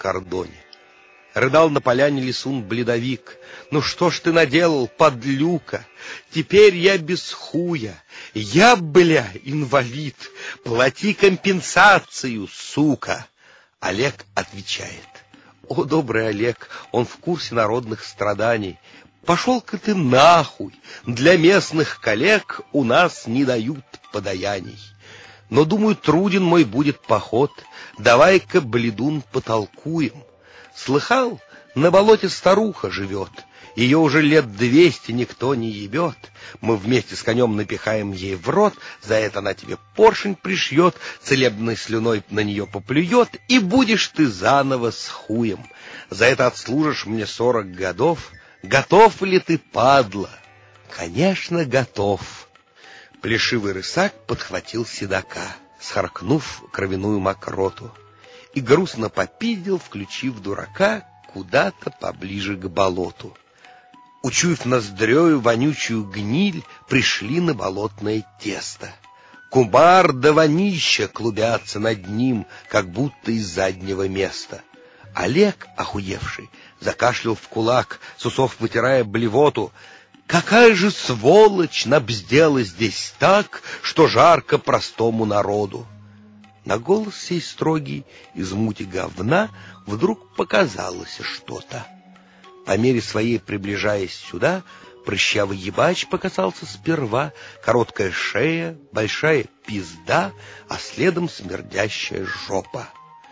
кордоне. Рыдал на поляне лисун-бледовик: «Ну что ж ты наделал, подлюка? Теперь я без хуя, я, бля, инвалид, плати компенсацию, сука!» Олег отвечает: «О, добрый Олег, он в курсе народных страданий. Пошел-ка ты нахуй, для местных коллег у нас не дают подаяний. Но, думаю, труден мой будет поход, давай-ка, бледун, потолкуем. Слыхал, на болоте старуха живет, ее уже лет 200 никто не ебет. Мы вместе с конем напихаем ей в рот, за это она тебе поршень пришьет, целебной слюной на нее поплюет, и будешь ты заново с хуем. За это отслужишь мне 40 годов. Готов ли ты, падла?» «Конечно, готов». Плешивый рысак подхватил седока, схаркнув кровяную мокроту, и грустно попиздил, включив дурака куда-то поближе к болоту. Учуяв ноздрёю вонючую гниль, пришли на болотное тесто. Кумар да вонища клубятся над ним, как будто из заднего места. Олег, охуевший, закашлял в кулак, с усов вытирая блевоту. «Какая же сволочь набздела здесь так, что жарко простому народу!» На голос сей строгий из мути говна вдруг показалось что-то. По мере своей приближаясь сюда, прыщавый ебач показался сперва, короткая шея, большая пизда, а следом смердящая жопа.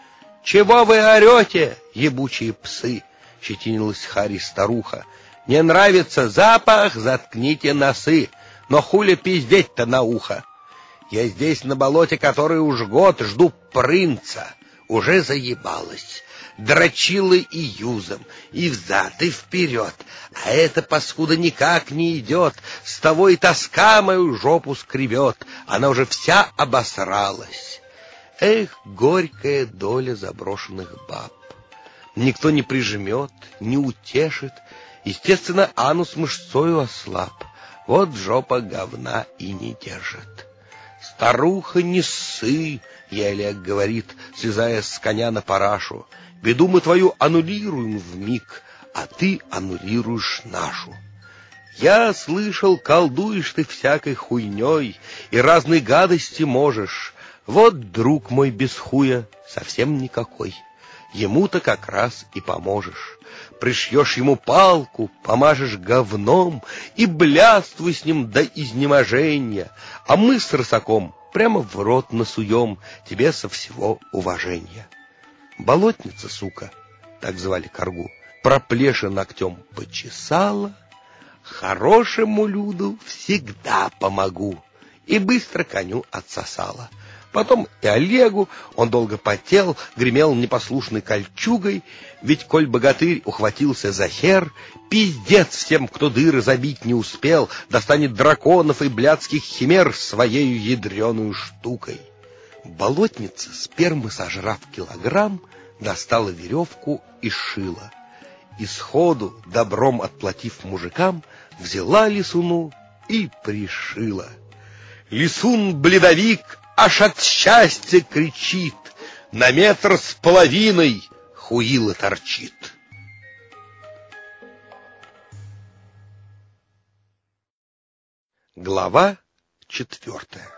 «Чего вы орете, ебучие псы?» — щетинилась Хари-старуха. «Не нравится запах, заткните носы, но хули пиздеть-то на ухо? Я здесь на болоте который уж год жду принца, уже заебалась. Дрочила и юзом, и взад, и вперед, а эта паскуда никак не идет, с того и тоска мою жопу скребет, она уже вся обосралась». Эх, горькая доля заброшенных баб. Никто не прижмет, не утешит. Естественно, анус мышцою ослаб. Вот жопа говна и не держит. «Старуха, не ссы!» — ей Олег говорит, слезая с коня на парашу. «Беду мы твою аннулируем вмиг, а ты аннулируешь нашу. Я слышал, колдуешь ты всякой хуйней и разной гадости можешь. Вот друг мой без хуя совсем никакой. Ему-то как раз и поможешь. Пришьешь ему палку, помажешь говном и бляствуй с ним до изнеможения, а мы с рысаком прямо в рот насуем тебе со всего уважения». Болотница, сука, так звали коргу, проплеши ногтем почесала: «Хорошему люду всегда помогу», и быстро коню отсосала. Потом и Олегу, он долго потел, гремел непослушной кольчугой, ведь коль богатырь ухватился за хер, пиздец всем, кто дыры забить не успел, достанет драконов и блядских химер своею ядреную штукой. Болотница, спермы сожрав килограмм, достала веревку и шила. И сходу, добром отплатив мужикам, взяла лисуну и пришила. Лисун-бледовик аж от счастья кричит, на 1,5 метра хуила торчит. Глава 4.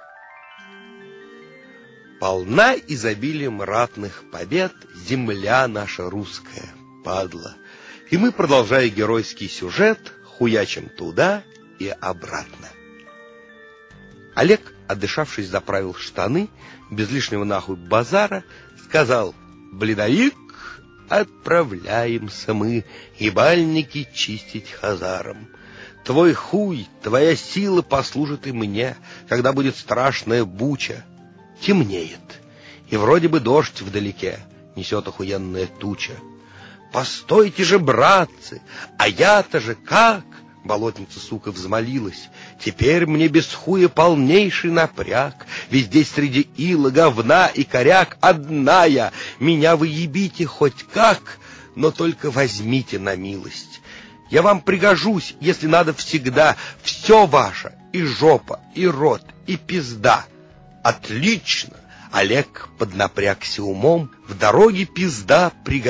Полна изобилием ратных побед земля наша русская, падла. И мы, продолжая геройский сюжет, хуячим туда и обратно. Олег, отдышавшись, заправил штаны, без лишнего нахуй базара, сказал: «Бледовик, отправляемся мы ебальники чистить хазарам. Твой хуй, твоя сила послужит и мне, когда будет страшная буча. Темнеет, и вроде бы дождь вдалеке, несет охуенная туча. Постойте же, братцы, а я-то же как?» Болотница, сука, взмолилась: «Теперь мне без хуя полнейший напряг, ведь здесь среди ила, говна и коряк одна я. Меня вы ебите хоть как, но только возьмите на милость. Я вам пригожусь, если надо, всегда. Все ваше, и жопа, и рот, и пизда». «Отлично!» Олег поднапрягся умом, в дороге пизда пригодится.